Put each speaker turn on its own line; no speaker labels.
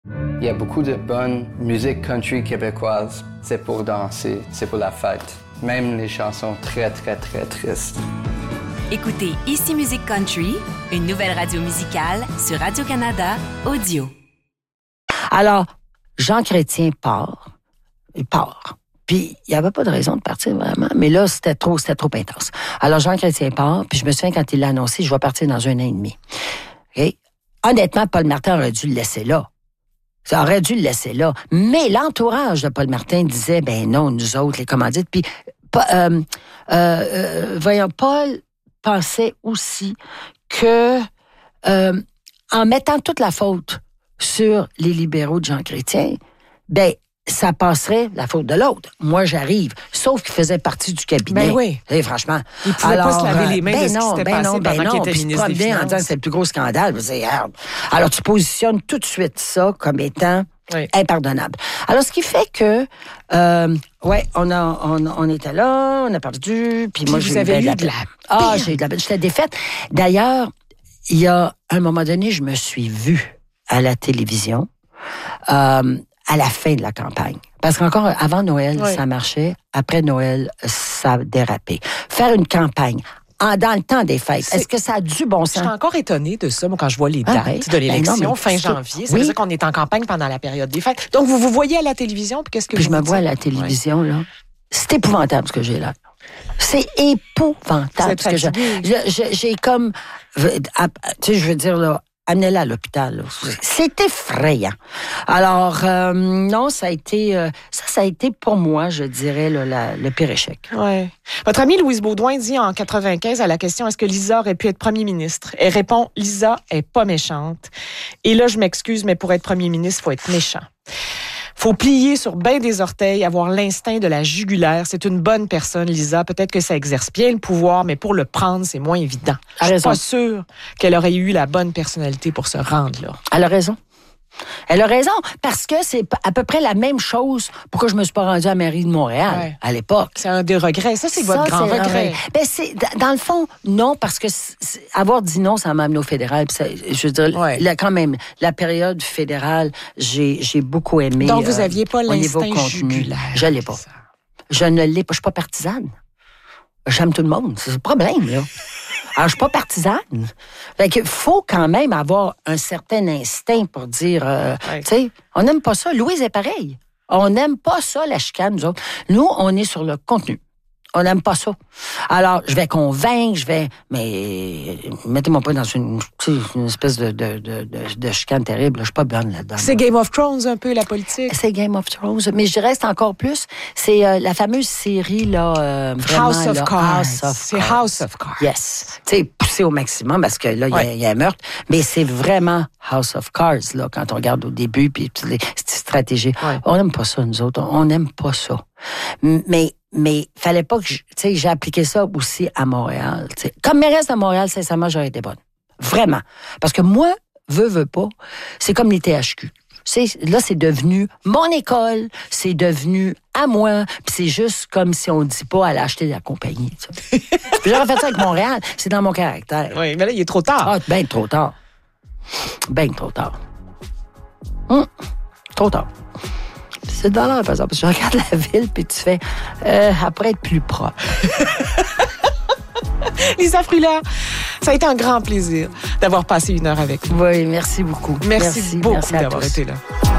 Il y a beaucoup de bonne musique country québécoise. C'est pour danser, c'est pour la fête. Même les chansons très, très, très tristes.
Écoutez Ici Musique Country, une nouvelle radio musicale sur Radio-Canada Audio.
Alors, Jean Chrétien part. Il part. Puis, il n'y avait pas de raison de partir vraiment. Mais là, c'était trop intense. Alors, Jean Chrétien part. Puis, je me souviens quand il l'a annoncé, je vais partir dans 1 an et demi. Et, honnêtement, Paul Martin aurait dû le laisser là. Ça aurait dû le laisser là. Mais l'entourage de Paul Martin disait, ben non, nous autres, les commandites. Puis, voyons, Paul pensait aussi que, en mettant toute la faute sur les libéraux de Jean Chrétien, ben, ça passerait la faute de l'autre. Moi, j'arrive. Sauf qu'il faisait partie du cabinet.
Ben oui.
Et franchement.
Il ne pouvait pas se laver les mains de ce qui s'était passé pendant qu'il était
puis
ministre des Finances.
En disant que c'est le plus gros scandale. Alors, tu positionnes tout de suite ça comme étant impardonnable. Alors, ce qui fait que, on était là, on a perdu, puis moi,
vous avez eu de la
j'ai eu de la j'étais défaite. D'ailleurs, il y a un moment donné, je me suis vue à la télévision, à la fin de la campagne. Parce qu'encore avant Noël, ça marchait. Après Noël, ça a dérapé. Faire une campagne dans le temps des fêtes, est-ce que ça a du bon sens?
Je suis encore étonnée de ça, moi, quand je vois les dates de l'élection, fin janvier. Ça veut dire qu'on est en campagne pendant la période des fêtes. Donc, vous voyez à la télévision, puis qu'est-ce que
puis
vous
je me vois à la télévision, là. C'est épouvantable ce que j'ai là. C'est épouvantable ce que j'ai comme... Tu sais, je veux dire, là, amenez-la à l'hôpital. Là. C'est effrayant. Alors, non, ça a été pour moi, je dirais, là, le pire échec.
Ouais. Votre amie Louise Baudouin dit en 95 à la question « Est-ce que Lisa aurait pu être premier ministre? » Elle répond « Lisa est pas méchante. Et là, je m'excuse, mais pour être premier ministre, il faut être méchant. Faut plier sur bien des orteils, avoir l'instinct de la jugulaire. C'est une bonne personne, Lisa. Peut-être que ça exerce bien le pouvoir, mais pour le prendre, c'est moins évident. Je suis pas sûre qu'elle aurait eu la bonne personnalité pour se rendre là.
Elle a raison. Elle a raison, parce que c'est à peu près la même chose pourquoi je me suis pas rendue à la mairie de Montréal à l'époque.
C'est un des regrets. Ça, c'est votre grand regret.
Ben, dans le fond, non, parce que avoir dit non, ça m'a amené au fédéral. Je veux dire, quand même, la période fédérale, j'ai beaucoup aimé.
Donc, vous aviez pas l'instinct jugulaire.
Je l'ai pas. Je ne l'ai pas. Je suis pas partisane. J'aime tout le monde. C'est le problème, là. Alors, je suis pas partisane. Fait que faut quand même avoir un certain instinct pour dire, tu sais, on n'aime pas ça. Louise est pareil. On n'aime pas ça, la chicane, nous autres. Nous, on est sur le contenu. On n'aime pas ça. Alors, je vais convaincre, mais mettez-moi pas dans une espèce de chicane terrible. Je suis pas bonne là-dedans.
C'est Game of Thrones un peu, la politique.
C'est Game of Thrones. Mais je reste encore plus. C'est la fameuse série, là, vraiment,
House of Cards.
C'est
House of Cards.
Yes. Tu sais, poussé au maximum parce que là, il y a un meurtre. Mais c'est vraiment House of Cards, là, quand on regarde au début, puis les stratégies. Ouais. On n'aime pas ça, nous autres. On n'aime pas ça. Mais fallait pas que j'ai appliqué ça aussi à Montréal. T'sais. Comme mairesse de Montréal, sincèrement, j'aurais été bonne. Vraiment. Parce que moi, veux pas, c'est comme les THQ. Là, c'est devenu mon école, c'est devenu à moi, puis c'est juste comme si on dit pas aller acheter de la compagnie. J'aurais fait ça avec Montréal, c'est dans mon caractère.
Oui, mais là, il est trop tard.
Ah, ben trop tard. Ben trop tard. Trop tard. C'est dans l'air, par exemple. Parce que tu regardes la ville, puis tu fais, après être plus propre.
Lisa Fruland, ça a été un grand plaisir d'avoir passé 1 heure avec vous.
Oui, merci beaucoup.
Merci beaucoup d'avoir été là.